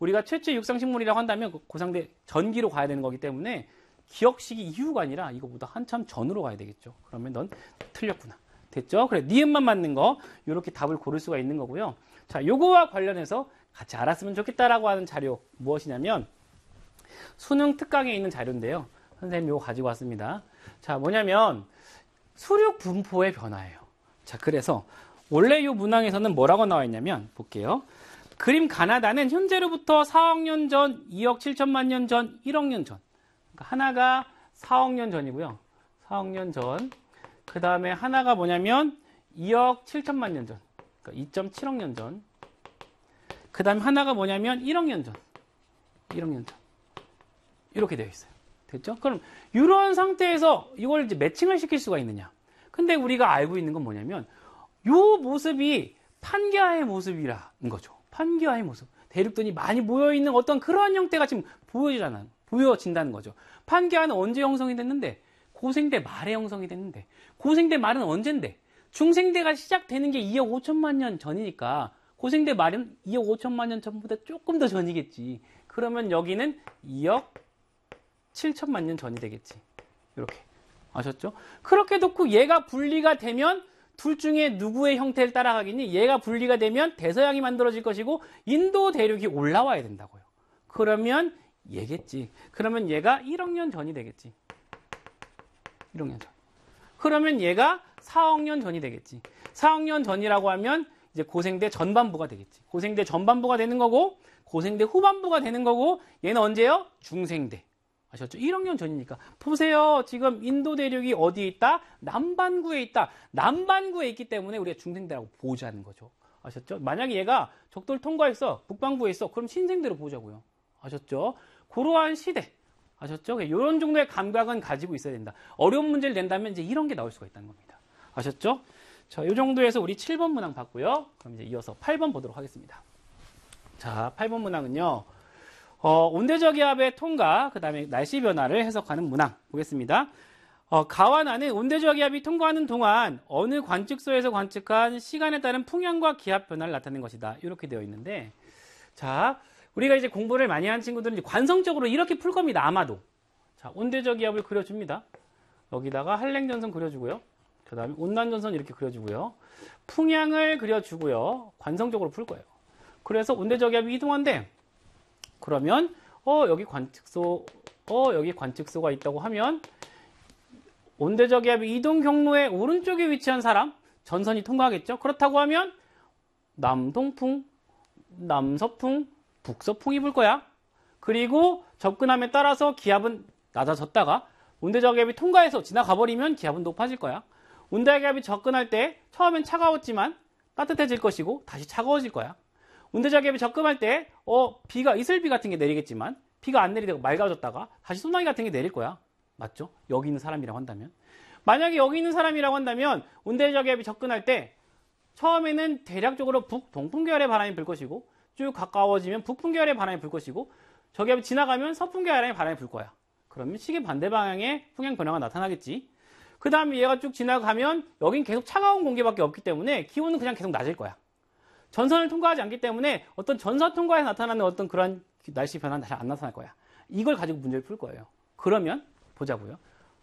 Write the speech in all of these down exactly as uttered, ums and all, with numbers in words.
우리가 최초의 육상식물이라고 한다면 고상대 전기로 가야 되는 거기 때문에 기억식이 이후가 아니라 이거보다 한참 전으로 가야 되겠죠. 그러면 넌 틀렸구나. 됐죠? 그래, 니은만 맞는 거 이렇게 답을 고를 수가 있는 거고요. 자, 요거와 관련해서 같이 알았으면 좋겠다라고 하는 자료 무엇이냐면 수능 특강에 있는 자료인데요. 선생님 이거 가지고 왔습니다. 자, 뭐냐면 수륙 분포의 변화예요. 자, 그래서 원래 이 문항에서는 뭐라고 나와 있냐면 볼게요. 그림 가나다는 현재로부터 사억 년 전, 이억 칠천만 년 전, 일억 년 전. 그러니까 하나가 사억 년 전이고요. 사억 년 전. 그 다음에 하나가 뭐냐면 이억 칠천만 년 전. 그러니까 이 점 칠억 년 전. 그 다음에 하나가 뭐냐면 일억 년 전. 일억 년 전. 이렇게 되어 있어요. 됐죠? 그럼 이런 상태에서 이걸 이제 매칭을 시킬 수가 있느냐? 근데 우리가 알고 있는 건 뭐냐면 이 모습이 판게아의 모습이라는 거죠. 판게아의 모습. 대륙들이 많이 모여있는 어떤 그러한 형태가 지금 보여지잖아요. 보여진다는 거죠. 판게아는 언제 형성이 됐는데? 고생대 말에 형성이 됐는데. 고생대 말은 언젠데? 중생대가 시작되는 게 이억 오천만 년 전이니까 고생대 말은 이억 오천만 년 전보다 조금 더 전이겠지. 그러면 여기는 이억 칠천만 년 전이 되겠지. 이렇게. 아셨죠? 그렇게 놓고 얘가 분리가 되면 둘 중에 누구의 형태를 따라가겠니? 얘가 분리가 되면 대서양이 만들어질 것이고 인도 대륙이 올라와야 된다고요. 그러면 얘겠지. 그러면 얘가 일억 년 전이 되겠지. 일억 년 전. 그러면 얘가 사억 년 전이 되겠지. 사억 년 전이라고 하면 이제 고생대 전반부가 되겠지. 고생대 전반부가 되는 거고 고생대 후반부가 되는 거고 얘는 언제요? 중생대. 아셨죠? 일억 년 전이니까. 보세요. 지금 인도 대륙이 어디에 있다? 남반구에 있다. 남반구에 있기 때문에 우리가 중생대라고 보자는 거죠. 아셨죠? 만약에 얘가 적도를 통과했어. 북반구에 있어. 그럼 신생대로 보자고요. 아셨죠? 그러한 시대. 아셨죠? 이런 정도의 감각은 가지고 있어야 된다. 어려운 문제를 낸다면 이제 이런 게 나올 수가 있다는 겁니다. 아셨죠? 자, 이 정도에서 우리 칠 번 문항 봤고요. 그럼 이제 이어서 팔 번 보도록 하겠습니다. 자, 팔 번 문항은요. 어, 온대저기압의 통과, 그 다음에 날씨 변화를 해석하는 문항 보겠습니다. 어, 가와나는 온대저기압이 통과하는 동안 어느 관측소에서 관측한 시간에 따른 풍향과 기압 변화를 나타내는 것이다. 이렇게 되어 있는데, 자, 우리가 이제 공부를 많이 한 친구들은 이제 관성적으로 이렇게 풀 겁니다. 아마도. 자, 온대저기압을 그려줍니다. 여기다가 한랭전선 그려주고요. 그 다음에 온난전선 이렇게 그려주고요. 풍향을 그려주고요. 관성적으로 풀 거예요. 그래서 온대저기압이 이동한대. 그러면 어 여기 관측소 어 여기 관측소가 있다고 하면 온대저기압의 이동 경로의 오른쪽에 위치한 사람 전선이 통과하겠죠. 그렇다고 하면 남동풍, 남서풍, 북서풍이 불 거야. 그리고 접근함에 따라서 기압은 낮아졌다가 온대저기압이 통과해서 지나가 버리면 기압은 높아질 거야. 온대저기압이 접근할 때 처음엔 차가웠지만 따뜻해질 것이고 다시 차가워질 거야. 온대저기압이 접근할 때 어, 비가 이슬비 같은 게 내리겠지만 비가 안 내리다가 맑아졌다가 다시 소나기 같은 게 내릴 거야. 맞죠? 여기 있는 사람이라고 한다면. 만약에 여기 있는 사람이라고 한다면 온대저기압이 접근할 때 처음에는 대략적으로 북동풍 계열의 바람이 불 것이고 쭉 가까워지면 북풍 계열의 바람이 불 것이고 저기압이 지나가면 서풍 계열의 바람이 불 거야. 그러면 시계 반대 방향의 풍향 변화가 나타나겠지. 그 다음에 얘가 쭉 지나가면 여긴 계속 차가운 공기밖에 없기 때문에 기온은 그냥 계속 낮을 거야. 전선을 통과하지 않기 때문에 어떤 전선 통과에 나타나는 어떤 그런 날씨 변화는 다시 안 나타날 거야. 이걸 가지고 문제를 풀 거예요. 그러면 보자고요.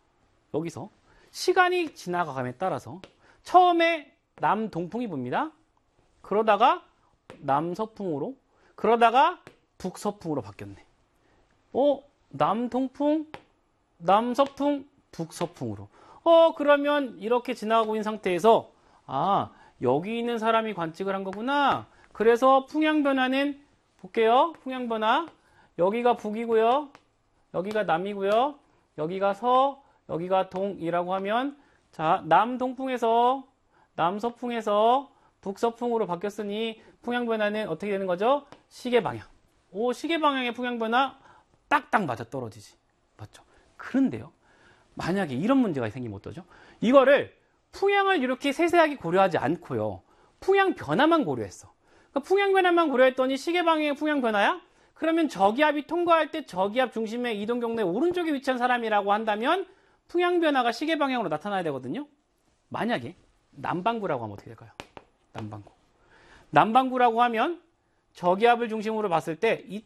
여기서 시간이 지나감에 따라서 처음에 남동풍이 붑니다. 그러다가 남서풍으로, 그러다가 북서풍으로 바뀌었네. 어, 남동풍, 남서풍, 북서풍으로. 어, 그러면 이렇게 지나가고 있는 상태에서 아, 여기 있는 사람이 관측을 한 거구나. 그래서 풍향 변화는 볼게요. 풍향 변화. 여기가 북이고요. 여기가 남이고요. 여기가 서, 여기가 동이라고 하면 자, 남동풍에서 남서풍에서 북서풍으로 바뀌었으니 풍향 변화는 어떻게 되는 거죠? 시계 방향. 오, 시계 방향의 풍향 변화 딱딱 맞아 떨어지지. 맞죠? 그런데요. 만약에 이런 문제가 생기면 어떠죠? 이거를 풍향을 이렇게 세세하게 고려하지 않고요. 풍향 변화만 고려했어. 그러니까 풍향 변화만 고려했더니 시계 방향의 풍향 변화야? 그러면 저기압이 통과할 때 저기압 중심의 이동 경로의 오른쪽에 위치한 사람이라고 한다면 풍향 변화가 시계 방향으로 나타나야 되거든요. 만약에 남반구라고 하면 어떻게 될까요? 남반구. 남반구라고 하면 저기압을 중심으로 봤을 때 이